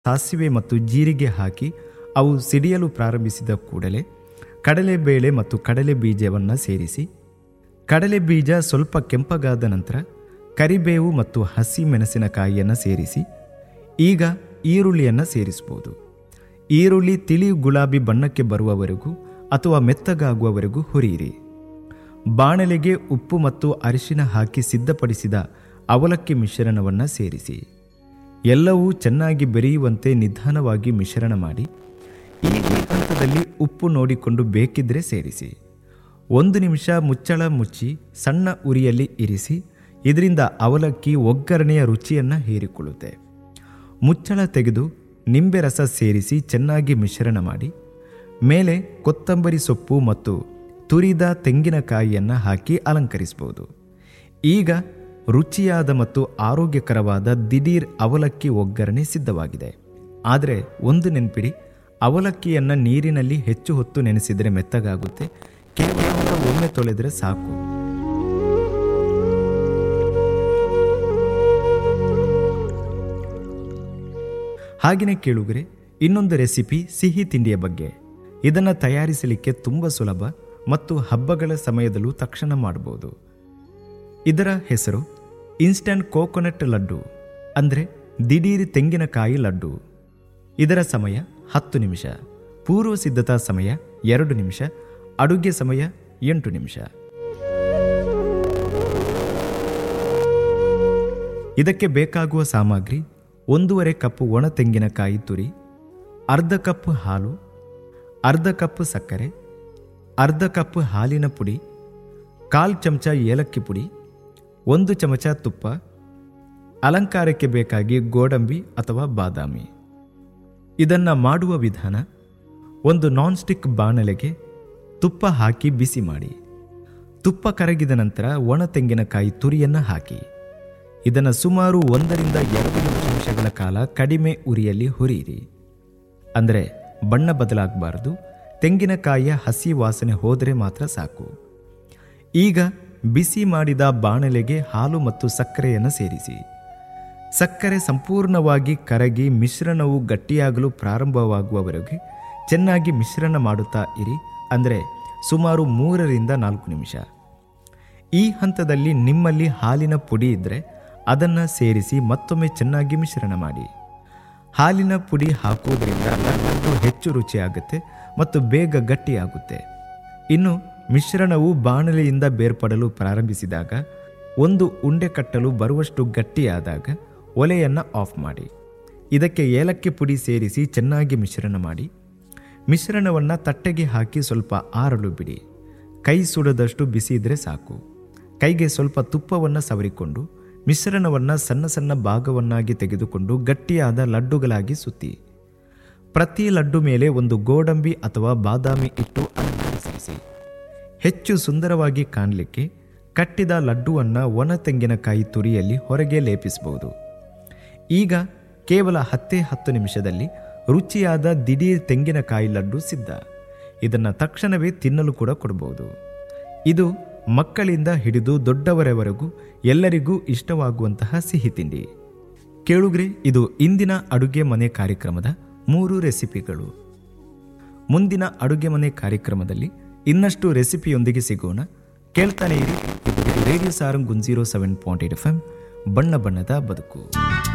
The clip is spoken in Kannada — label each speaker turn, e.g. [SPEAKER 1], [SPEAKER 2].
[SPEAKER 1] ಸಾಸಿವೆ ಮತ್ತು ಜೀರಿಗೆ ಹಾಕಿ ಅವು ಸಿಡಿಯಲು ಪ್ರಾರಂಭಿಸಿದ ಕೂಡಲೇ ಕಡಲೆಬೇಳೆ ಮತ್ತು ಕಡಲೆ ಬೀಜವನ್ನು ಸೇರಿಸಿ, ಕಡಲೆ ಬೀಜ ಸ್ವಲ್ಪ ಕೆಂಪಗಾದ ನಂತರ ಕರಿಬೇವು ಮತ್ತು ಹಸಿ ಮೆಣಸಿನಕಾಯಿಯನ್ನು ಸೇರಿಸಿ, ಈಗ ಈರುಳ್ಳಿಯನ್ನು ಸೇರಿಸಬಹುದು. ಈರುಳ್ಳಿ ತಿಳಿ ಗುಲಾಬಿ ಬಣ್ಣಕ್ಕೆ ಬರುವವರೆಗೂ ಅಥವಾ ಮೆತ್ತಗಾಗುವವರೆಗೂ ಹುರಿಯಿರಿ. ಬಾಣಲೆಗೆ ಉಪ್ಪು ಮತ್ತು ಅರಿಶಿನ ಹಾಕಿ ಸಿದ್ಧಪಡಿಸಿದ ಅವಲಕ್ಕಿ ಮಿಶ್ರಣವನ್ನು ಸೇರಿಸಿ. ಎಲ್ಲವೂ ಚೆನ್ನಾಗಿ ಬೆರೆಯುವಂತೆ ನಿಧಾನವಾಗಿ ಮಿಶ್ರಣ ಮಾಡಿ. ಈ ಹಂತದಲ್ಲಿ ಉಪ್ಪು ನೋಡಿಕೊಂಡು ಬೇಕಿದ್ರೆ ಸೇರಿಸಿ. 1 ನಿಮಿಷ ಮುಚ್ಚಳ ಮುಚ್ಚಿ ಸಣ್ಣ ಉರಿಯಲ್ಲಿ ಇರಿಸಿ. ಇದರಿಂದ ಅವಲಕ್ಕಿ ಒಗ್ಗರಣೆಯ ರುಚಿಯನ್ನು ಹೀರಿಕೊಳ್ಳುತ್ತೆ. ಮುಚ್ಚಳ ತೆಗೆದು ನಿಂಬೆ ರಸ ಸೇರಿಸಿ ಚೆನ್ನಾಗಿ ಮಿಶ್ರಣ ಮಾಡಿ. ಮೇಲೆ ಕೊತ್ತಂಬರಿ ಸೊಪ್ಪು ಮತ್ತು ತುರಿದ ತೆಂಗಿನಕಾಯಿಯನ್ನು ಹಾಕಿ ಅಲಂಕರಿಸಬಹುದು. ಈಗ ರುಚಿಯಾದ ಮತ್ತು ಆರೋಗ್ಯಕರವಾದ ದಿಢೀರ್ ಅವಲಕ್ಕಿ ಒಗ್ಗರಣೆ ಸಿದ್ಧವಾಗಿದೆ. ಆದರೆ ಒಂದು ನೆನಪಿಡಿ, ಅವಲಕ್ಕಿಯನ್ನು ನೀರಿನಲ್ಲಿ ಹೆಚ್ಚು ಹೊತ್ತು ನೆನೆಸಿದರೆ ಮೆತ್ತಗಾಗುತ್ತೆ. ಕೇವಲ ಒಮ್ಮೆ ತೊಳೆದರೆ ಸಾಕು. ಹಾಗೆಯೇ ಕೇಳುಗರೆ, ಇನ್ನೊಂದು ರೆಸಿಪಿ ಸಿಹಿ ತಿಂಡಿಯ ಬಗ್ಗೆ. ಇದನ್ನು ತಯಾರಿಸಲಿಕ್ಕೆ ತುಂಬ ಸುಲಭ ಮತ್ತು ಹಬ್ಬಗಳ ಸಮಯದಲ್ಲೂ ತಕ್ಷಣ ಮಾಡಬಹುದು. ಇದರ ಹೆಸರು ಇನ್ಸ್ಟಂಟ್ ಕೋಕೋನಟ್ ಲಡ್ಡು, ಅಂದರೆ ದಿಢೀರ್ ತೆಂಗಿನಕಾಯಿ ಲಡ್ಡು. ಇದರ ಸಮಯ 10 ನಿಮಿಷ, ಪೂರ್ವ ಸಿದ್ಧತಾ ಸಮಯ 2 ನಿಮಿಷ, ಅಡುಗೆ ಸಮಯ 8 ನಿಮಿಷ. ಇದಕ್ಕೆ ಬೇಕಾಗುವ ಸಾಮಗ್ರಿ: 1.5 ಕಪ್ ಒಣ ತೆಂಗಿನಕಾಯಿ ತುರಿ, ಅರ್ಧ ಕಪ್ ಹಾಲು, ಅರ್ಧ ಕಪ್ ಸಕ್ಕರೆ, ಅರ್ಧ ಕಪ್ ಹಾಲಿನ ಪುಡಿ, 1/4 ಚಮಚ ಏಲಕ್ಕಿ ಪುಡಿ, 1 ಚಮಚ ತುಪ್ಪ, ಅಲಂಕಾರಕ್ಕೆ ಬೇಕಾಗಿ ಗೋಡಂಬಿ ಅಥವಾ ಬಾದಾಮಿ. ಇದನ್ನು ಮಾಡುವ ವಿಧಾನ: ಒಂದು ನಾನ್ ಸ್ಟಿಕ್ ಬಾಣಲೆಗೆ ತುಪ್ಪ ಹಾಕಿ ಬಿಸಿ ಮಾಡಿ. ತುಪ್ಪ ಕರಗಿದ ನಂತರ ಒಣ ತೆಂಗಿನಕಾಯಿ ತುರಿಯನ್ನು ಹಾಕಿ. ಇದನ್ನು ಸುಮಾರು 1 ರಿಂದ 2 ನಿಮಿಷಗಳ ಕಾಲ ಕಡಿಮೆ ಉರಿಯಲ್ಲಿ ಹುರಿಯಿರಿ. ಅಂದರೆ ಬಣ್ಣ ಬದಲಾಗಬಾರದು. ತೆಂಗಿನಕಾಯಿಯ ಹಸಿ ವಾಸನೆ ಹೋದರೆ ಮಾತ್ರ ಸಾಕು. ಈಗ ಬಿಸಿ ಮಾಡಿದ ಬಾಣಲೆಗೆ ಹಾಲು ಮತ್ತು ಸಕ್ಕರೆಯನ್ನು ಸೇರಿಸಿ. ಸಕ್ಕರೆ ಸಂಪೂರ್ಣವಾಗಿ ಕರಗಿ ಮಿಶ್ರಣವು ಗಟ್ಟಿಯಾಗಲು ಪ್ರಾರಂಭವಾಗುವವರೆಗೆ ಚೆನ್ನಾಗಿ ಮಿಶ್ರಣ ಮಾಡುತ್ತಾ ಇರಿ. ಅಂದರೆ ಸುಮಾರು 3 ರಿಂದ 4 ನಿಮಿಷ. ಈ ಹಂತದಲ್ಲಿ ನಿಮ್ಮಲ್ಲಿ ಹಾಲಿನ ಪುಡಿ ಇದ್ದರೆ ಅದನ್ನು ಸೇರಿಸಿ ಮತ್ತೊಮ್ಮೆ ಚೆನ್ನಾಗಿ ಮಿಶ್ರಣ ಮಾಡಿ. ಹಾಲಿನ ಪುಡಿ ಹಾಕುವುದರಿಂದ ಲಡ್ಡು ಹೆಚ್ಚು ರುಚಿಯಾಗುತ್ತೆ ಮತ್ತು ಬೇಗ ಗಟ್ಟಿಯಾಗುತ್ತೆ. ಇನ್ನು ಮಿಶ್ರಣವು ಬಾಣಲೆಯಿಂದ ಬೇರ್ಪಡಲು ಪ್ರಾರಂಭಿಸಿದಾಗ, ಒಂದು ಉಂಡೆ ಕಟ್ಟಲು ಬರುವಷ್ಟು ಗಟ್ಟಿಯಾದಾಗ ಒಲೆಯನ್ನು ಆಫ್ ಮಾಡಿ. ಇದಕ್ಕೆ ಏಲಕ್ಕಿ ಪುಡಿ ಸೇರಿಸಿ ಚೆನ್ನಾಗಿ ಮಿಶ್ರಣ ಮಾಡಿ. ಮಿಶ್ರಣವನ್ನು ತಟ್ಟೆಗೆ ಹಾಕಿ ಸ್ವಲ್ಪ ಆರಲು ಬಿಡಿ. ಕೈ ಸುಡದಷ್ಟು ಬಿಸಿ ಇದ್ದರೆ ಸಾಕು. ಕೈಗೆ ಸ್ವಲ್ಪ ತುಪ್ಪವನ್ನು ಸವರಿಕೊಂಡು ಮಿಶ್ರಣವನ್ನು ಸಣ್ಣ ಸಣ್ಣ ಭಾಗವನ್ನಾಗಿ ತೆಗೆದುಕೊಂಡು ಗಟ್ಟಿಯಾದ ಲಡ್ಡುಗಳಾಗಿ ಸುತ್ತಿ. ಪ್ರತಿ ಲಡ್ಡು ಮೇಲೆ ಒಂದು ಗೋಡಂಬಿ ಅಥವಾ ಬಾದಾಮಿ ಇಟ್ಟು ಅಲಂಕರಿಸಿ. ಹೆಚ್ಚು ಸುಂದರವಾಗಿ ಕಾಣಲಿಕ್ಕೆ ಕಟ್ಟಿದ ಲಡ್ಡುವನ್ನು ಒಣ ತೆಂಗಿನಕಾಯಿ ತುರಿಯಲ್ಲಿ ಹೊರಗೆ ಲೇಪಿಸಬಹುದು. ಈಗ ಕೇವಲ 10 ನಿಮಿಷದಲ್ಲಿ ರುಚಿಯಾದ ದಿಢೀರ್ ತೆಂಗಿನಕಾಯಿ ಲಡ್ಡು ಸಿದ್ಧ. ಇದನ್ನು ತಕ್ಷಣವೇ ತಿನ್ನಲು ಕೂಡ ಕೊಡಬಹುದು. ಇದು ಮಕ್ಕಳಿಂದ ಹಿಡಿದು ದೊಡ್ಡವರವರೆಗೂ ಎಲ್ಲರಿಗೂ ಇಷ್ಟವಾಗುವಂತಹ ಸಿಹಿ ತಿಂಡಿ. ಕೇಳುಗ್ರೆ, ಇದು ಇಂದಿನ ಅಡುಗೆ ಮನೆ ಕಾರ್ಯಕ್ರಮದ 3 ರೆಸಿಪಿಗಳು. ಮುಂದಿನ ಅಡುಗೆ ಮನೆ ಕಾರ್ಯಕ್ರಮದಲ್ಲಿ ಇನ್ನಷ್ಟು ರೆಸಿಪಿಯೊಂದಿಗೆ ಸಿಗೋಣ. ಕೇಳ್ತಾನೆ ಇರಿ. ಇದು ರೇಡಿಯೋ ಸಾರಂಗ್ 107.8 FM, ಬಣ್ಣ ಬಣ್ಣದ ಬದುಕು.